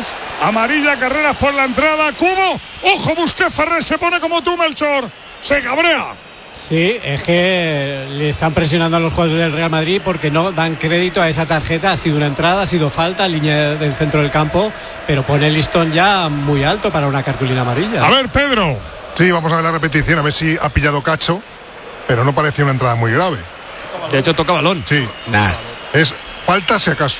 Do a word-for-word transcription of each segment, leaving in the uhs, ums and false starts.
Carreras. Amarilla, Carreras por la entrada. Cubo. Ojo, Busquets, Ferrer se pone como tú, Melchor. Se cabrea. Sí, es que le están presionando a los jugadores del Real Madrid porque no dan crédito a esa tarjeta. Ha sido una entrada, ha sido falta, línea del centro del campo, pero pone el listón ya muy alto para una cartulina amarilla. A ver, Pedro. Sí, vamos a ver la repetición, a ver si ha pillado cacho, pero no parecía una entrada muy grave. De hecho, toca balón. Sí. Nah. Es falta si acaso.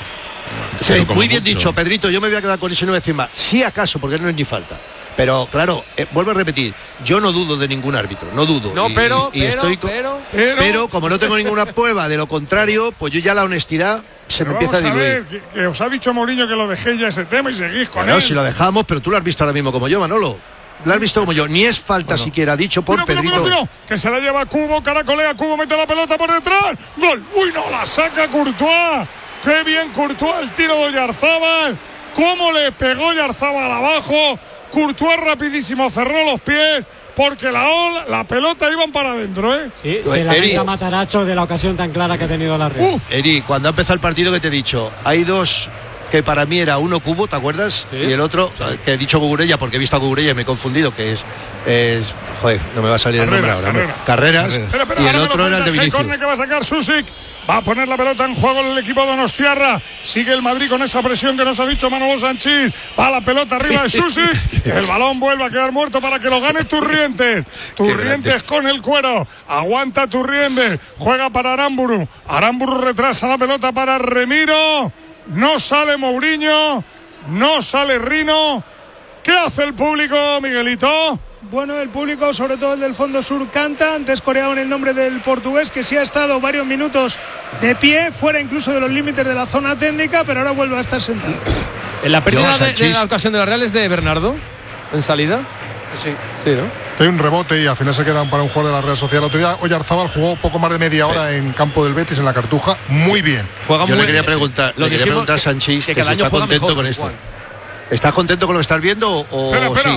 Sí, muy bien mucho. dicho, Pedrito. Yo me voy a quedar con eso y no voy a decir más. Si acaso, porque no es ni falta. Pero claro, eh, vuelvo a repetir, yo no dudo de ningún árbitro, no dudo. No, y, pero, y pero, estoy pero, pero, pero, como no tengo ninguna prueba de lo contrario, pues yo ya la honestidad se pero me empieza a diluir. A ver, que, que os ha dicho Mourinho que lo dejéis ya ese tema y seguís con bueno, él. si lo dejamos, pero tú lo has visto ahora mismo como yo, Manolo. Lo has visto como yo, ni es falta bueno. siquiera, dicho por mira, Pedrito. Mira, mira, mira, que se la lleva Cubo, caracolea, Cubo mete la pelota por detrás. Gol. Uy, no, la saca Courtois. Qué bien Courtois el tiro de Oyarzábal. Cómo le pegó Oyarzábal abajo. Courtois rapidísimo, cerró los pies. Porque la ola, la pelota iban para adentro, ¿eh? Sí, se la venga Mataracho de la ocasión tan clara que ha tenido la Real. Uh, Eri, cuando ha empezado el partido que te he dicho, hay dos que para mí era uno Cubo, ¿te acuerdas? ¿Sí? Y el otro, que he dicho Gugurella porque he visto a Gugurella y me he confundido, que es, es joder, no me va a salir Carrera, el nombre ahora. Carrera. ¿no? Carreras. Carrera. Espera, espera, y el otro era el de Vinicius. Corner que va a sacar Susic. Va a poner la pelota en juego el equipo de Donostiarra. Sigue el Madrid con esa presión que nos ha dicho Manolo Sanchís. Va la pelota arriba de Susic. El balón vuelve a quedar muerto para que lo gane Turrientes. Turrientes con el cuero. Aguanta Turrientes. Juega para Aramburu. Aramburu retrasa la pelota para Remiro. No sale Mourinho. No sale Rino. ¿Qué hace el público, Miguelito? Bueno, el público, sobre todo el del Fondo Sur, canta. Antes coreaban el nombre del portugués, que sí ha estado varios minutos de pie, fuera incluso de los límites de la zona técnica, pero ahora vuelve a estar sentado. En la pérdida de, de la ocasión de la Real es de Bernardo, en salida. Sí, sí, ¿no? Hay un rebote y al final se quedan para un jugador de la Real Sociedad. El otro día Oyarzábal jugó poco más de media hora en campo del Betis, en la Cartuja, muy bien. Juega Yo muy le quería preguntar, le quería preguntar a Sanchís que, que, que si está contento mejor, con esto. ¿Estás contento con lo que estás viendo o, espera, espera. sí?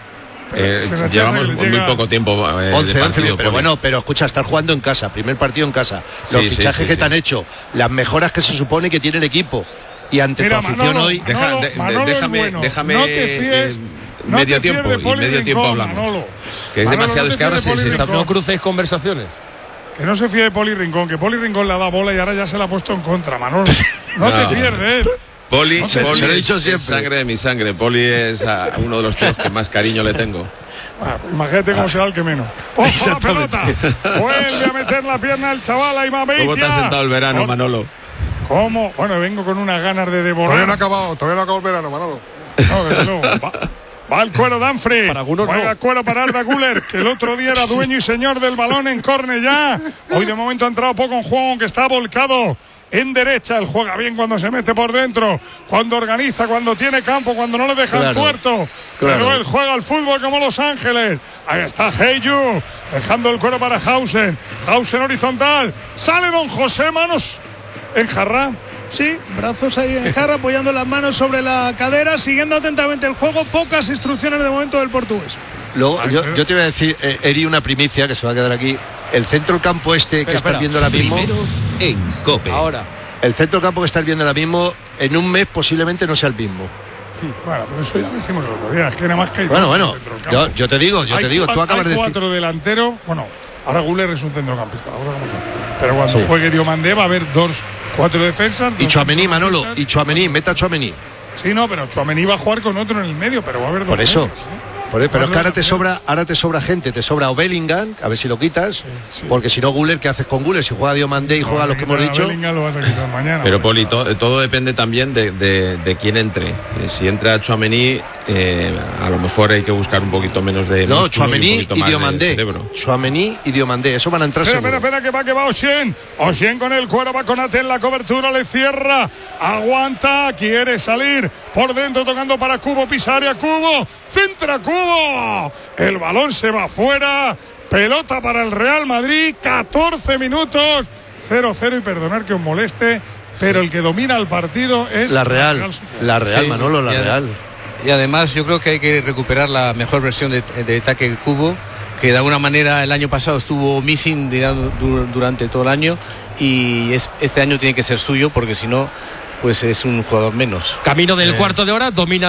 Eh, llevamos muy poco tiempo eh, once, de partido, once, pero bueno, pero escucha, estar jugando en casa, primer partido en casa, los sí, fichajes sí, sí, que sí. te han hecho, las mejoras que se supone que tiene el equipo y ante Mira, tu afición Manolo, hoy Manolo, Deja, de, Manolo déjame, bueno. déjame no te fíes, eh, no medio te tiempo de y medio tiempo hablamos Manolo. que es Manolo, demasiado no es que ahora se, se está... no crucéis conversaciones. Que no se fíe de Poli Rincón, que Poli Rincón le ha dado bola y ahora ya se la ha puesto en contra, Manolo. No, no. te fíes de él. Poli, no sé, Poli se lo he dicho siempre. Es sangre de mi sangre. Poli es a uno de los tíos que más cariño le tengo. Bueno, imagínate cómo ah. será el que menos. ¡Ojo la pelota! Vuelve a meter la pierna el chaval a Imameitia. ¿Cómo te has sentado el verano, Manolo? ¿Cómo? Bueno, vengo con unas ganas de devorar. Todavía no ha acabado, todavía no ha acabado el verano, Manolo. No, desde luego. Va, va el cuero Danfrey. Para algunos Juega no. el cuero para Arda Güler, que el otro día era dueño y señor del balón en Cornellá. Hoy de momento ha entrado poco en juego, aunque está volcado en derecha. Él juega bien cuando se mete por dentro, cuando organiza, cuando tiene campo, cuando no le dejan claro, tuerto. Claro. Pero él juega al fútbol como Los Ángeles. Ahí está Heyu, dejando el cuero para Hausen. Hausen horizontal. Sale Don José, manos en jarra. Sí, brazos ahí en jarra, apoyando las manos sobre la cadera, siguiendo atentamente el juego. Pocas instrucciones de momento del portugués. Luego, yo, yo te iba a decir, eh, Eri, una primicia que se va a quedar aquí. El centro del campo este espera, que estás viendo ahora mismo. En COPE. Ahora. El centro del campo que estás viendo ahora mismo, en un mes posiblemente no sea el mismo. Bueno, pero eso ya lo dijimos el otro día. Es que nada más que hay bueno, bueno, yo, yo te digo, yo hay, te digo, tú acabas de decir. Hay cuatro delanteros. Bueno, ahora Güler es un centrocampista. Vamos a cómo son. Pero cuando sí. juegue Diomandé va a haber dos, cuatro defensas. Y Tchouaméni, Manolo, y Tchouaméni, meta Tchouaméni. Sí, no, pero Tchouaméni va a jugar con otro en el medio, pero va a haber dos. Por eso. medios, ¿eh? Por eso, pero es que ahora te sobra, ahora te sobra gente, te sobra o Bellingham, a ver si lo quitas, sí, sí. porque si no Güler, ¿qué haces con Güler? Si juega Diomandé y no, juega los que hemos dicho. Lo vas a quitar mañana, pero Poli, to, todo depende también de, de, de quién entre. Si entra Tchouaméni, eh, a lo mejor hay que buscar un poquito menos de. No, Tchouaméni y, y Diomandé. Tchouaméni y Diomandé, eso van a entrar. Espera, seguro. espera, espera, que va, que va Oshien. Oshien con el cuero, va con Ate en la cobertura, le cierra, aguanta, quiere salir por dentro, tocando para Cubo, Pisaria, Cubo, centra Cubo. El balón se va fuera. Pelota para el Real Madrid. catorce minutos. cero cero. Y perdonar que os moleste, pero el que domina el partido es la Real. La Real, la Real sí, Manolo, la y Real. Y además yo creo que hay que recuperar la mejor versión de, de ataque Cubo, que de alguna manera el año pasado estuvo missing durante todo el año. Y es, este año tiene que ser suyo, porque si no, pues es un jugador menos. Camino del eh. cuarto de hora, domina